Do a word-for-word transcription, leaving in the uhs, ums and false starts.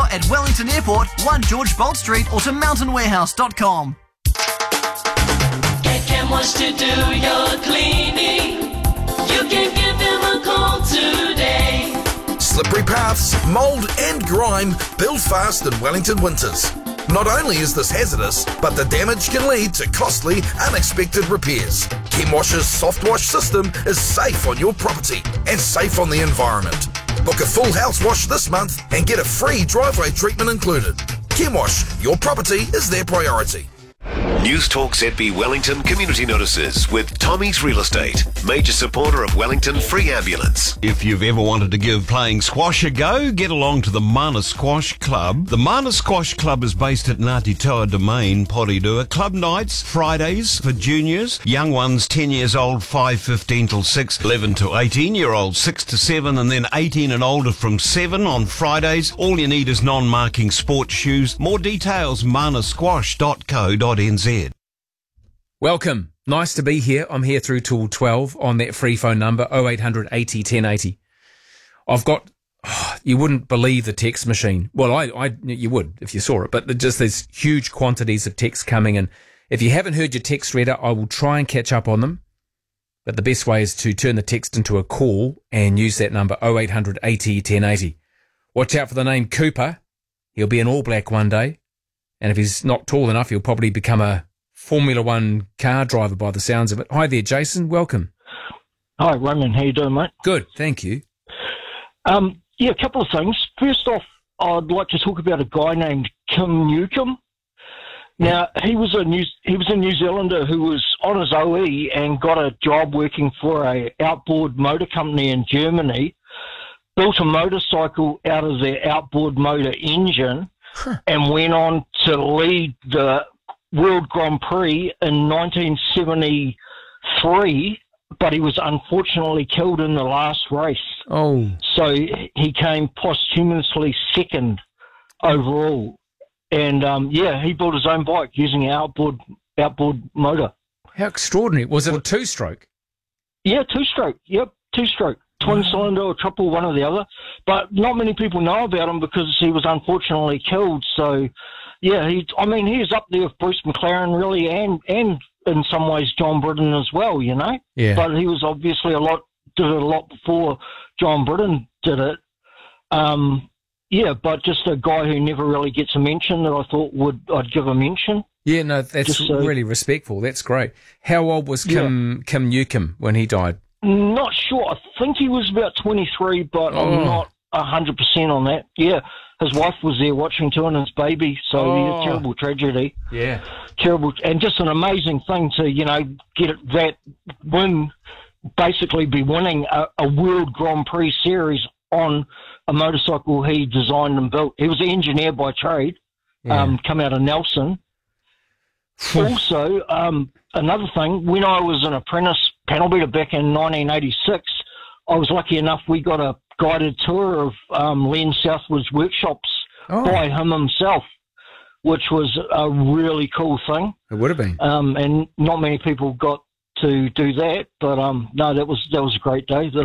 at Wellington Airport, one George Bolt Street, or to mountain warehouse dot com. Get Chemwash to do your cleaning. You can give them a call today. Slippery paths, mould and grime build fast in Wellington winters. Not only is this hazardous, but the damage can lead to costly, unexpected repairs. Chemwash's soft wash system is safe on your property and safe on the environment. Book a full house wash this month and get a free driveway treatment included. Chemwash, your property is their priority. News Talk Z B Wellington Community Notices with Tommy's Real Estate, major supporter of Wellington Free Ambulance. If you've ever wanted to give playing squash a go, get along to the Mana Squash Club. The Mana Squash Club is based at Ngāti Toa Domain, Porirua. Club nights, Fridays for juniors, young ones ten years old, five fifteen till six, eleven to eighteen year olds, six to seven, and then eighteen and older from seven on Fridays. All you need is non-marking sports shoes. More details, mana squash dot co dot n z. Welcome. Nice to be here. I'm here through till twelve on that free phone number, oh eight hundred eighty ten eighty. I've got, oh, you wouldn't believe the text machine. Well, I, I, you would if you saw it, but just there's huge quantities of text coming in. If you haven't heard your text reader, I will try and catch up on them. But the best way is to turn the text into a call and use that number, oh eight hundred eighty ten eighty. Watch out for the name Cooper. He'll be an All Black one day. And if he's not tall enough, he'll probably become a Formula One car driver by the sounds of it. Hi there, Jason. Welcome. Hi, Roman. How you doing, mate? Good, thank you. Um, yeah, a couple of things. First off, I'd like to talk about a guy named Kim Newcomb. Now, he was a New he was a New Zealander who was on his O E and got a job working for a outboard motor company in Germany, built a motorcycle out of their outboard motor engine, huh. and went on to lead the World Grand Prix in nineteen seventy-three, but he was unfortunately killed in the last race. Oh. So he came posthumously second overall. And, um, yeah, he built his own bike using an outboard, outboard motor. How extraordinary. Was it a two-stroke? Yeah, two-stroke. Yep, two-stroke. Twin wow. cylinder or triple, one or the other. But not many people know about him because he was unfortunately killed. So, yeah, he. I mean, he is up there with Bruce McLaren, really, and, and in some ways John Britton as well, you know? Yeah. But he was obviously a lot, did it a lot before John Britton did it. Um, yeah, but just a guy who never really gets a mention that I thought would I'd give a mention. Yeah, no, that's just, uh, really respectful. That's great. How old was Kim, yeah. Kim Newcomb when he died? Not sure. I think he was about twenty-three, but oh. I'm not one hundred percent on that. Yeah, his wife was there watching too and his baby, so oh. yeah, terrible tragedy. Yeah. Terrible, and just an amazing thing to, you know, get it, that win, basically be winning a, a World Grand Prix series on a motorcycle he designed and built. He was an engineer by trade, yeah. um, come out of Nelson. Also, um, another thing, when I was an apprentice panel beater back in nineteen eighty-six, I was lucky enough we got a guided tour of um, Len Southwood's workshops oh. by him himself, which was a really cool thing. It would have been. Um, and not many people got to do that, but um, no, that was that was a great day.